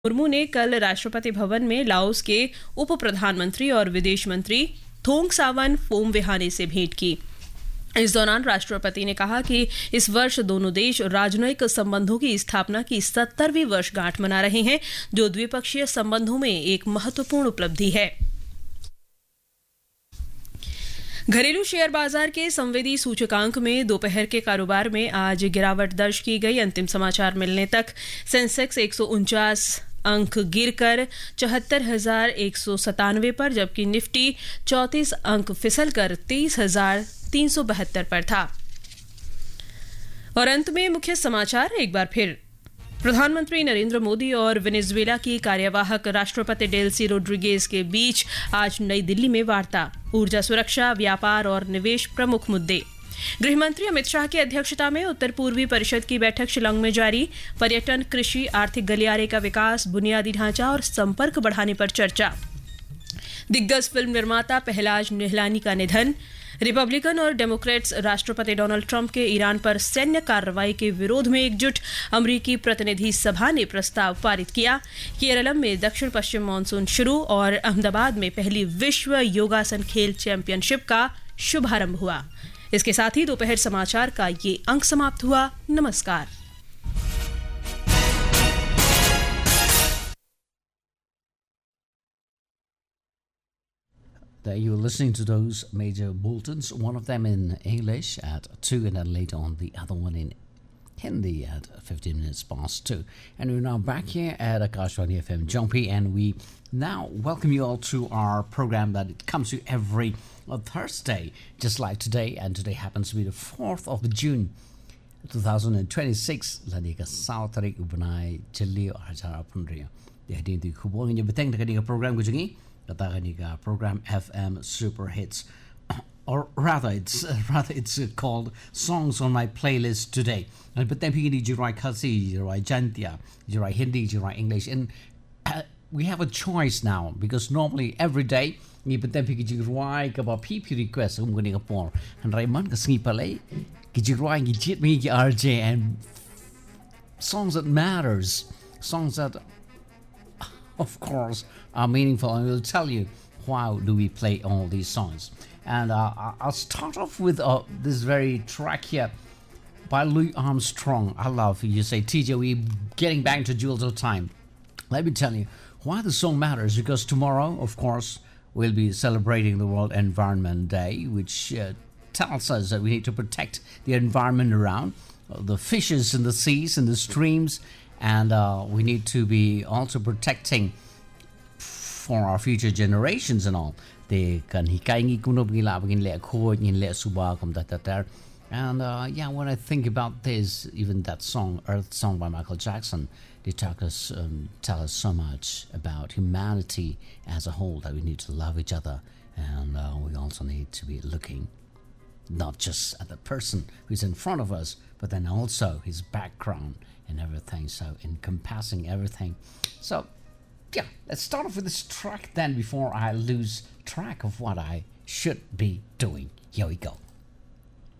मुर्मू ने कल राष्ट्रपति भवन में लाओस के उप प्रधानमंत्री और विदेश मंत्री थोंग सावन फोमविहाने से भेंट की। इस दौरान राष्ट्रपति ने कहा कि इस वर्ष दोनों देश राजनयिक संबंधों की स्थापना की 70वीं वर्षगांठ मना रहे हैं, जो द्विपक्षीय संबंधों में एक महत्वपूर्ण उपलब्धि है। घरेलू शेयर बाजार के संवेदी सूचकांक में दोपहर के कारोबार में आज गिरावट दर्ज की गई। अंतिम समाचार मिलने तक सेंसेक्स 149 अंक गिरकर 74,197 पर, जबकि निफ्टी 34 अंक फिसलकर 23,372 पर था। और अंत में मुख्य समाचार एक बार फिर। प्रधानमंत्री नरेंद्र मोदी और वेनेजुएला की कार्यवाहक राष्ट्रपति डेल्सी रोड्रिगेज के बीच आज नई दिल्ली में वार्ता। ऊर्जा सुरक्षा, व्यापार और निवेश प्रमुख मुद्दे। गृहमंत्री अमित शाह की अध्यक्षता में उत्तर पूर्वी परिषद की बैठक शिलांग में जारी। पर्यटन, कृषि, आर्थिक गलियारे का विकास, बुनियादी ढांचा और संपर्क बढ़ाने पर चर्चा। दिग्गज फिल्म निर्माता पहलाज निहलानी का निधन। रिपब्लिकन और डेमोक्रेट्स राष्ट्रपति डोनाल्ड ट्रंप के ईरान पर सैन्य कार्रवाई के विरोध में एकजुट। अमरीकी प्रतिनिधि सभा ने प्रस्ताव पारित किया। केरलम में दक्षिण पश्चिम मानसून शुरू और अहमदाबाद में पहली विश्व योगासन खेल चैंपियनशिप का शुभारंभ हुआ। इसके साथ ही दोपहर समाचार का ये अंक समाप्त हुआ। नमस्कार। You're listening to those major bulletins, one of them in English at 2 and then later on the other one in Hindi at 15 minutes past 2. And we're now back here at Akashvani FM Jumpy, and we now welcome you all to our program that it comes to you every Thursday, just like today, and today happens to be the 4th of June 2026. Lanika South Tarik Ubnai Chili or Hajara Pundria. The idea the Kubong in your Betang program Gujingi. Program FM Super Hits, or rather it's called Songs on My Playlist Today. But then you jirai Kasi, jirai Jantia, jirai Hindi, jirai English, and we have a choice now, because normally every day you but then you jirai about people request going upon and Raymond Kasnipale, jirai git me RJ, and songs that matters, songs that of course are meaningful, and we'll tell you why do we play all these songs. And I'll start off with this very track here by Louis Armstrong. I love you say, TJ, we're getting back to Jewels of Time. Let me tell you why the song matters, because tomorrow, of course, we'll be celebrating the World Environment Day, which tells us that we need to protect the environment around the fishes in the seas and the streams, and we need to be also protecting for our future generations and all. They can and when I think about this, even that song, Earth Song by Michael Jackson, they tell us so much about humanity as a whole, that we need to love each other, and we also need to be looking not just at the person who's in front of us, but then also his background and everything, so encompassing everything. So yeah, let's start off with this track then, before I lose track of what I should be doing. Here we go.